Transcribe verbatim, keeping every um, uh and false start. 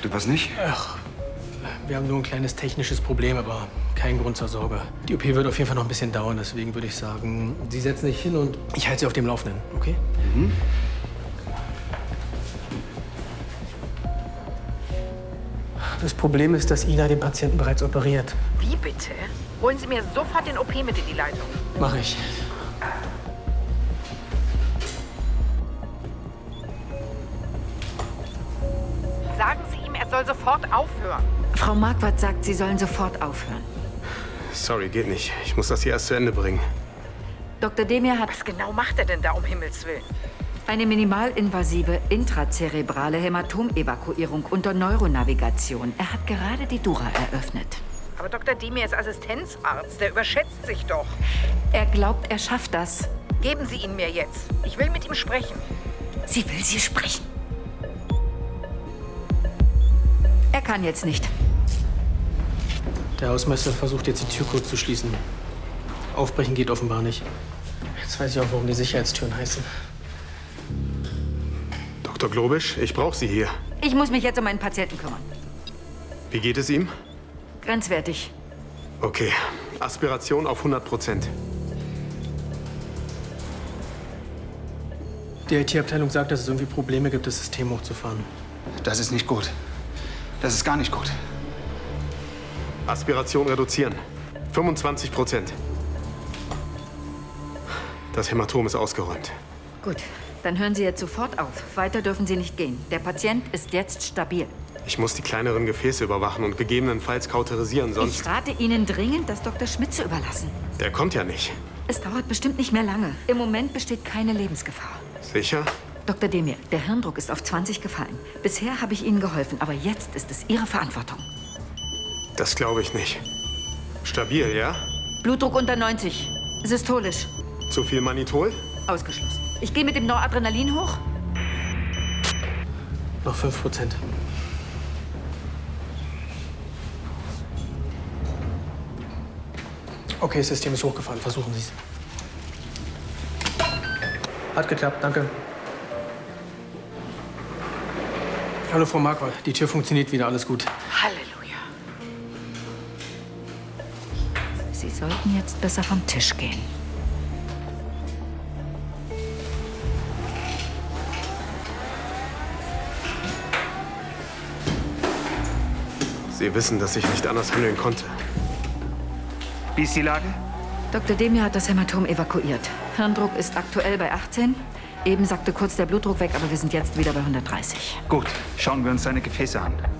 Stimmt was nicht? Ach, wir haben nur ein kleines technisches Problem, aber kein Grund zur Sorge. Die O P wird auf jeden Fall noch ein bisschen dauern, deswegen würde ich sagen, Sie setzen sich hin und ich halte Sie auf dem Laufenden, okay? Mhm. Das Problem ist, dass Ina den Patienten bereits operiert. Wie bitte? Holen Sie mir sofort den O P mit in die Leitung. Mach ich. Sagen Sie ihm, er soll sofort aufhören. Frau Marquardt sagt, Sie sollen sofort aufhören. Sorry, geht nicht. Ich muss das hier erst zu Ende bringen. Doktor Demir hat Was genau macht er denn da, um Himmels Willen? eine minimalinvasive intrazerebrale Hämatomevakuierung unter Neuronavigation. Er hat gerade die Dura eröffnet. Aber Doktor Demir ist Assistenzarzt. Der überschätzt sich doch. Er glaubt, er schafft das. Geben Sie ihn mir jetzt. Ich will mit ihm sprechen. Sie will Sie sprechen. Er kann jetzt nicht. Der Hausmeister versucht jetzt, die Tür kurz zu schließen. Aufbrechen geht offenbar nicht. Jetzt weiß ich auch, warum die Sicherheitstüren heißen. Doktor Globisch, ich brauche Sie hier. Ich muss mich jetzt um meinen Patienten kümmern. Wie geht es ihm? Grenzwertig. Okay, Aspiration auf hundert Prozent. Die I T-Abteilung sagt, dass es irgendwie Probleme gibt, das System hochzufahren. Das ist nicht gut. Das ist gar nicht gut. Aspiration reduzieren. fünfundzwanzig Prozent. Das Hämatom ist ausgeräumt. Gut, dann hören Sie jetzt sofort auf. Weiter dürfen Sie nicht gehen. Der Patient ist jetzt stabil. Ich muss die kleineren Gefäße überwachen und gegebenenfalls kauterisieren, sonst... Ich rate Ihnen dringend, das Doktor Schmidt zu überlassen. Der kommt ja nicht. Es dauert bestimmt nicht mehr lange. Im Moment besteht keine Lebensgefahr. Sicher? Doktor Demir, der Hirndruck ist auf zwanzig gefallen. Bisher habe ich Ihnen geholfen, aber jetzt ist es Ihre Verantwortung. Das glaube ich nicht. Stabil, ja? Blutdruck unter neunzig. Systolisch. Zu viel Manitol? Ausgeschlossen. Ich gehe mit dem Noradrenalin hoch. Noch fünf Prozent. Okay, das System ist hochgefahren. Versuchen Sie es. Hat geklappt, danke. Hallo, Frau Marquardt. Die Tür funktioniert wieder. Alles gut. Halleluja. Sie sollten jetzt besser vom Tisch gehen. Sie wissen, dass ich nicht anders handeln konnte. Wie ist die Lage? Doktor Demir hat das Hämatom evakuiert. Hirndruck ist aktuell bei achtzehn. Eben sackte kurz der Blutdruck weg, aber wir sind jetzt wieder bei hundertdreißig. Gut, schauen wir uns seine Gefäße an.